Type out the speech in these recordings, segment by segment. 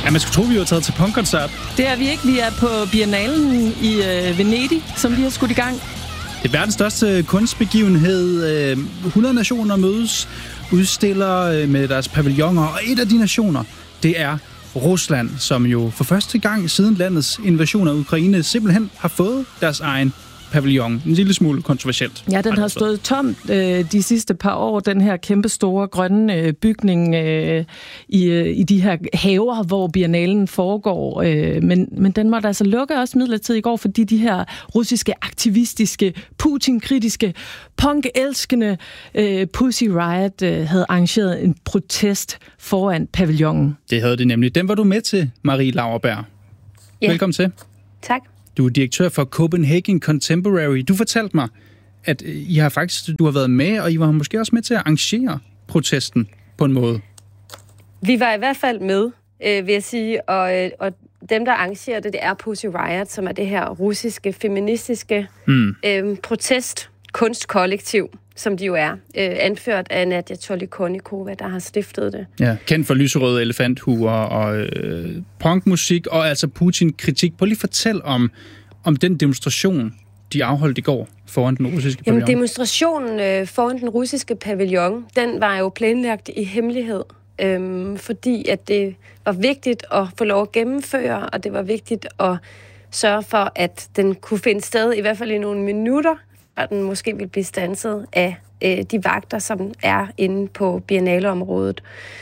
Ja, man skulle tro, vi var taget til punkkoncert. Det er vi ikke. Vi er på Biennalen i Venedig, som lige har skudt i gang. Det er verdens største kunstbegivenhed. 100 nationer mødes, udstiller med deres pavilloner, og et af de nationer, det er Rusland, som jo for første gang siden landets invasion af Ukraine simpelthen har fået deres egen pavillon. En lille smule kontroversielt. Ja, den har stået tom de sidste par år, den her kæmpe store grønne bygning i de her haver, hvor biennalen foregår. Men den måtte altså lukke også midlertidigt i går, fordi de her russiske aktivistiske, Putin-kritiske, punk-elskende Pussy Riot havde arrangeret en protest foran pavillonen. Det havde det nemlig. Den var du med til, Marie Lauerberg. Ja. Velkommen til. Tak. Du er direktør for Copenhagen Contemporary. Du fortalte mig, at du har været med, og I var måske også med til at arrangere protesten på en måde. Vi var i hvert fald med, vil jeg sige, og dem, der arrangerer det er Pussy Riot, som er det her russiske, feministiske protestkunstkollektiv, som de jo er, anført af Nadia Tolykonikova, der har stiftet det. Ja, kendt for lyserøde elefanthuer og punkmusik og altså Putin-kritik. Prøv lige at fortælle om den demonstration, de afholdt i går foran den russiske pavillon. Jamen, demonstrationen foran den russiske pavillon, den var jo planlagt i hemmelighed, fordi at det var vigtigt at få lov at gennemføre, og det var vigtigt at sørge for, at den kunne finde sted, i hvert fald i nogle minutter, og den måske ville blive standset af de vagter, som er inde på biennaleområdet.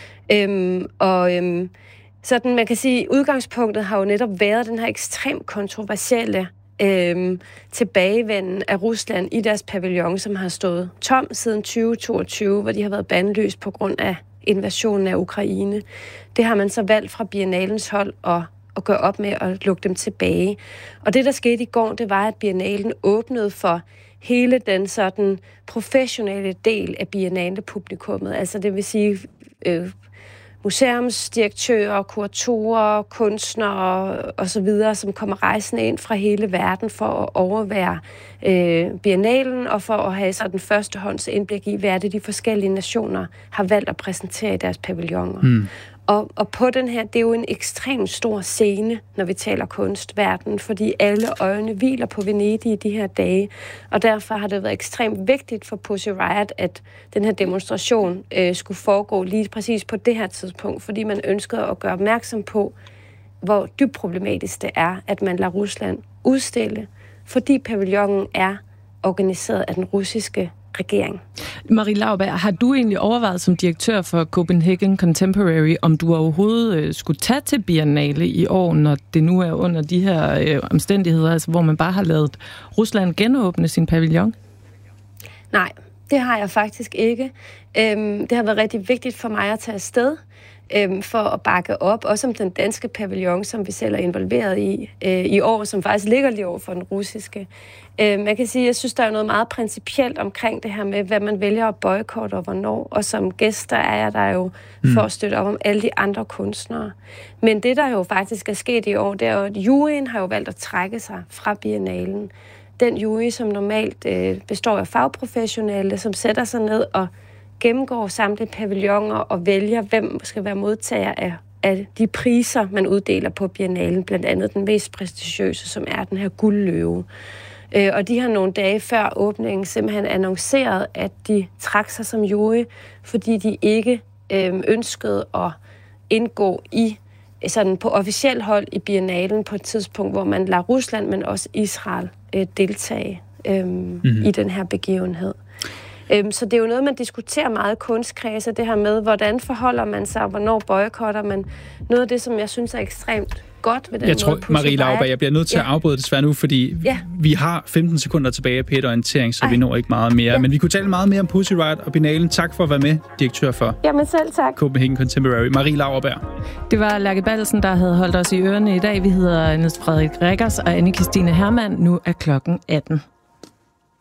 Sådan man kan sige, udgangspunktet har jo netop været den her ekstremt kontroversielle tilbagevenden af Rusland i deres pavillon, som har stået tom siden 2022, hvor de har været bandløst på grund af invasionen af Ukraine. Det har man så valgt fra biennalens hold at gøre op med at lukke dem tilbage. Og det, der skete i går, det var, at biennalen åbnede for hele den sådan professionelle del af biennale-publikummet. Altså det vil sige museumsdirektører, kuratorer, kunstnere osv., som kommer rejsende ind fra hele verden for at overvære biennalen og for at have sådan førstehånds indblik i, hvad er det, de forskellige nationer har valgt at præsentere i deres pavilloner. Mm. Og på den her, det er jo en ekstremt stor scene, når vi taler kunstverden, fordi alle øjne hviler på Venedig i de her dage, og derfor har det været ekstremt vigtigt for Pussy Riot, at den her demonstration skulle foregå lige præcis på det her tidspunkt, fordi man ønskede at gøre opmærksom på, hvor dybt problematisk det er, at man lader Rusland udstille, fordi pavillonen er organiseret af den russiske regering. Marie Lauerberg, har du egentlig overvejet som direktør for Copenhagen Contemporary, om du overhovedet skulle tage til Biennale i år, når det nu er under de her omstændigheder, altså hvor man bare har ladet Rusland genåbne sin pavillon? Nej, det har jeg faktisk ikke. Det har været rigtig vigtigt for mig at tage afsted for at bakke op, også om den danske pavillon, som vi selv er involveret i år, som faktisk ligger lige over for den russiske. Man kan sige, at jeg synes, der er noget meget principielt omkring det her med, hvad man vælger at boykotte og hvornår. Og som gæster er jeg der jo for at støtte op om alle de andre kunstnere. Men det, der jo faktisk er sket i år, det er jo, at juryen har jo valgt at trække sig fra biennalen. Den jury, som normalt består af fagprofessionelle, som sætter sig ned og gennemgår samtlige pavilloner og vælger, hvem skal være modtager af de priser, man uddeler på biennalen. Blandt andet den mest prestigiøse, som er den her guldløve. Og de har nogle dage før åbningen simpelthen annonceret, at de trak sig som jury, fordi de ikke ønskede at indgå i sådan på officiel hold i biennalen på et tidspunkt, hvor man lader Rusland, men også Israel deltage i den her begivenhed. Så det er jo noget, man diskuterer meget i kunstkredse, det her med, hvordan forholder man sig, og hvornår boykotter man. Noget af det, som jeg synes er ekstremt godt ved den jeg tror, Marie Lauerberg, jeg bliver nødt til at afbryde desværre nu, fordi vi har 15 sekunder tilbage af P1-orientering, så vi når ikke meget mere. Men vi kunne tale meget mere om Pussy Riot og biennalen. Tak for at være med, direktør for Jamen selv tak. Copenhagen Contemporary. Marie Lauerberg. Det var Lærke Balsen, der havde holdt os i ørerne i dag. Vi hedder Niels Frederik Rikkers og Anne-Kristine Hermann. Nu er klokken 18.